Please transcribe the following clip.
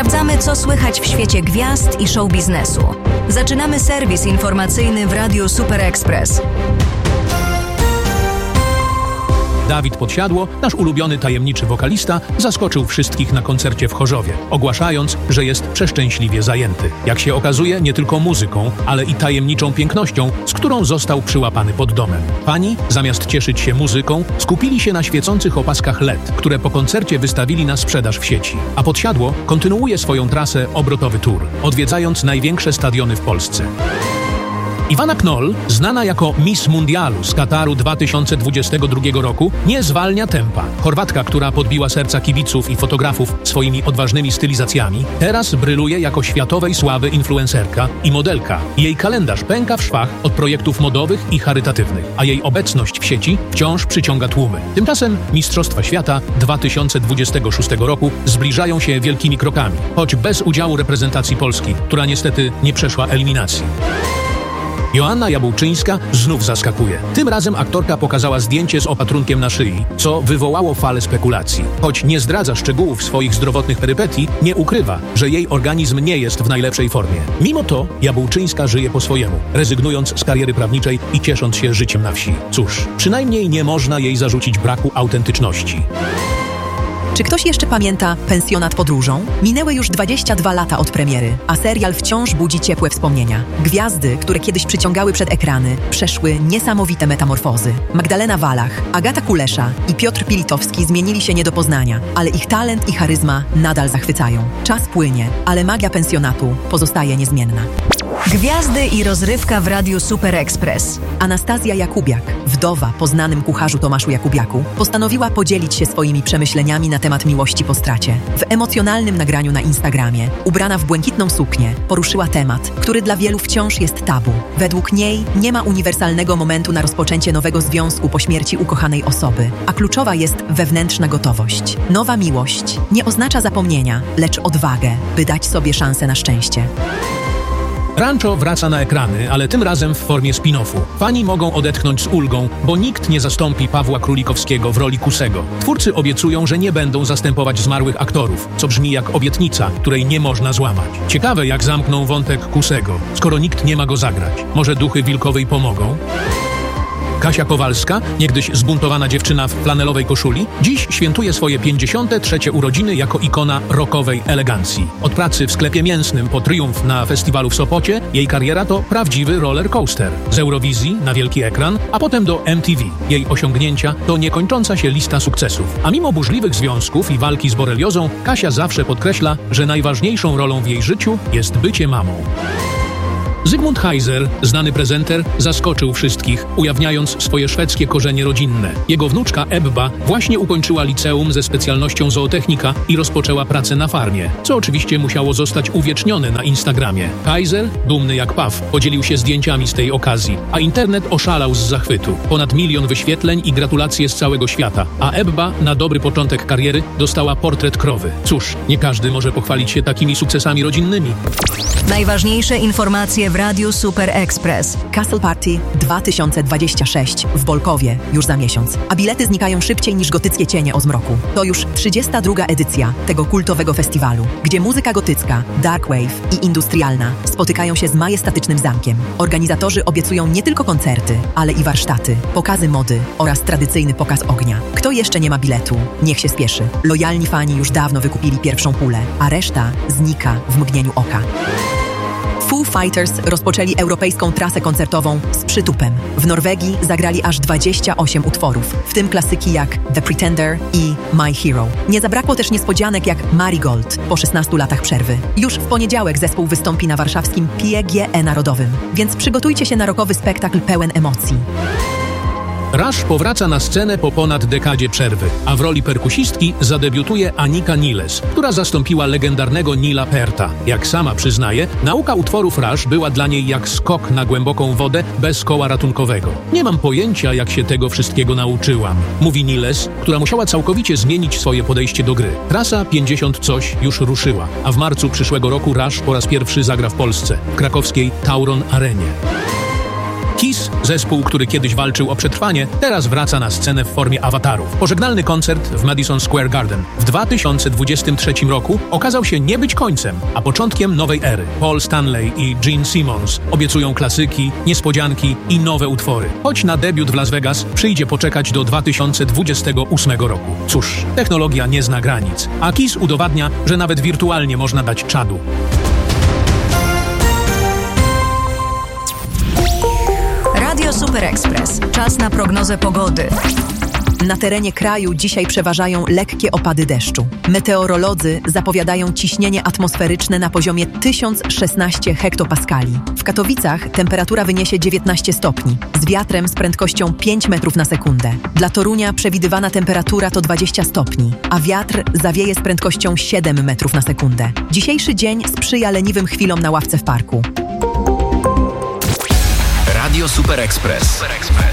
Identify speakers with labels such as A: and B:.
A: Sprawdzamy, co słychać w świecie gwiazd i show biznesu. Zaczynamy serwis informacyjny w Radiu Super Express.
B: Dawid Podsiadło, nasz ulubiony tajemniczy wokalista, zaskoczył wszystkich na koncercie w Chorzowie, ogłaszając, że jest przeszczęśliwie zajęty. Jak się okazuje, nie tylko muzyką, ale i tajemniczą pięknością, z którą został przyłapany pod domem. Fani, zamiast cieszyć się muzyką, skupili się na świecących opaskach LED, które po koncercie wystawili na sprzedaż w sieci. A Podsiadło kontynuuje swoją trasę obrotowy tour, odwiedzając największe stadiony w Polsce. Iwona Knoll, znana jako Miss Mundialu z Kataru 2022 roku, nie zwalnia tempa. Chorwatka, która podbiła serca kibiców i fotografów swoimi odważnymi stylizacjami, teraz bryluje jako światowej sławy influencerka i modelka. Jej kalendarz pęka w szwach od projektów modowych i charytatywnych, a jej obecność w sieci wciąż przyciąga tłumy. Tymczasem Mistrzostwa Świata 2026 roku zbliżają się wielkimi krokami, choć bez udziału reprezentacji Polski, która niestety nie przeszła eliminacji. Joanna Jabułczyńska znów zaskakuje. Tym razem aktorka pokazała zdjęcie z opatrunkiem na szyi, co wywołało falę spekulacji. Choć nie zdradza szczegółów swoich zdrowotnych perypetii, nie ukrywa, że jej organizm nie jest w najlepszej formie. Mimo to Jabułczyńska żyje po swojemu, rezygnując z kariery prawniczej i ciesząc się życiem na wsi. Cóż, przynajmniej nie można jej zarzucić braku autentyczności.
C: Czy ktoś jeszcze pamięta Pensjonat podróżą? Minęły już 22 lata od premiery, a serial wciąż budzi ciepłe wspomnienia. Gwiazdy, które kiedyś przyciągały przed ekrany, przeszły niesamowite metamorfozy. Magdalena Wallach, Agata Kulesza i Piotr Pilitowski zmienili się nie do poznania, ale ich talent i charyzma nadal zachwycają. Czas płynie, ale magia pensjonatu pozostaje niezmienna.
A: Gwiazdy i rozrywka w Radiu Super Express.
C: Anastazja Jakubiak, wdowa po znanym kucharzu Tomaszu Jakubiaku, postanowiła podzielić się swoimi przemyśleniami na temat miłości po stracie. W emocjonalnym nagraniu na Instagramie, ubrana w błękitną suknię, poruszyła temat, który dla wielu wciąż jest tabu. Według niej nie ma uniwersalnego momentu na rozpoczęcie nowego związku po śmierci ukochanej osoby, a kluczowa jest wewnętrzna gotowość. Nowa miłość nie oznacza zapomnienia, lecz odwagę, by dać sobie szansę na szczęście.
B: Rancho wraca na ekrany, ale tym razem w formie spin-offu. Fani mogą odetchnąć z ulgą, bo nikt nie zastąpi Pawła Królikowskiego w roli Kusego. Twórcy obiecują, że nie będą zastępować zmarłych aktorów, co brzmi jak obietnica, której nie można złamać. Ciekawe, jak zamkną wątek Kusego, skoro nikt nie ma go zagrać. Może duchy Wilkowej pomogą? Kasia Kowalska, niegdyś zbuntowana dziewczyna w flanelowej koszuli, dziś świętuje swoje 53. urodziny jako ikona rockowej elegancji. Od pracy w sklepie mięsnym po triumf na festiwalu w Sopocie, jej kariera to prawdziwy roller coaster. Z Eurowizji na wielki ekran, a potem do MTV. Jej osiągnięcia to niekończąca się lista sukcesów. A mimo burzliwych związków i walki z boreliozą, Kasia zawsze podkreśla, że najważniejszą rolą w jej życiu jest bycie mamą. Zygmunt Heiser, znany prezenter, zaskoczył wszystkich, ujawniając swoje szwedzkie korzenie rodzinne. Jego wnuczka Ebba właśnie ukończyła liceum ze specjalnością zootechnika i rozpoczęła pracę na farmie, co oczywiście musiało zostać uwiecznione na Instagramie. Heiser, dumny jak paw, podzielił się zdjęciami z tej okazji, a internet oszalał z zachwytu. Ponad 1 milion wyświetleń i gratulacje z całego świata, a Ebba na dobry początek kariery dostała portret krowy. Cóż, nie każdy może pochwalić się takimi sukcesami rodzinnymi.
A: Najważniejsze informacje w Radiu Super Express.
C: Castle Party 2026 w Bolkowie już za miesiąc, a bilety znikają szybciej niż gotyckie cienie o zmroku. To już 32. edycja tego kultowego festiwalu, gdzie muzyka gotycka, dark wave i industrialna spotykają się z majestatycznym zamkiem. Organizatorzy obiecują nie tylko koncerty, ale i warsztaty, pokazy mody oraz tradycyjny pokaz ognia. Kto jeszcze nie ma biletu, niech się spieszy. Lojalni fani już dawno wykupili pierwszą pulę, a reszta znika w mgnieniu oka. Foo Fighters rozpoczęli europejską trasę koncertową z przytupem. W Norwegii zagrali aż 28 utworów, w tym klasyki jak The Pretender i My Hero. Nie zabrakło też niespodzianek jak Marigold po 16 latach przerwy. Już w poniedziałek zespół wystąpi na warszawskim PGE Narodowym, więc przygotujcie się na rockowy spektakl pełen emocji.
B: Rush powraca na scenę po ponad dekadzie przerwy, a w roli perkusistki zadebiutuje Anika Niles, która zastąpiła legendarnego Nila Pearta. Jak sama przyznaje, nauka utworów Rush była dla niej jak skok na głęboką wodę bez koła ratunkowego. Nie mam pojęcia, jak się tego wszystkiego nauczyłam, mówi Niles, która musiała całkowicie zmienić swoje podejście do gry. Trasa 50 coś już ruszyła, a w marcu przyszłego roku Rush po raz pierwszy zagra w Polsce, w krakowskiej Tauron Arenie. Kiss, zespół, który kiedyś walczył o przetrwanie, teraz wraca na scenę w formie awatarów. Pożegnalny koncert w Madison Square Garden w 2023 roku okazał się nie być końcem, a początkiem nowej ery. Paul Stanley i Gene Simmons obiecują klasyki, niespodzianki i nowe utwory. Choć na debiut w Las Vegas przyjdzie poczekać do 2028 roku. Cóż, technologia nie zna granic, a Kiss udowadnia, że nawet wirtualnie można dać czadu.
A: Radio Super Express. Czas na prognozę pogody.
C: Na terenie kraju dzisiaj przeważają lekkie opady deszczu. Meteorolodzy zapowiadają ciśnienie atmosferyczne na poziomie 1016 hektopaskali. W Katowicach temperatura wyniesie 19 stopni, z wiatrem z prędkością 5 metrów na sekundę. Dla Torunia przewidywana temperatura to 20 stopni, a wiatr zawieje z prędkością 7 metrów na sekundę. Dzisiejszy dzień sprzyja leniwym chwilom na ławce w parku.
D: Radio Super Express.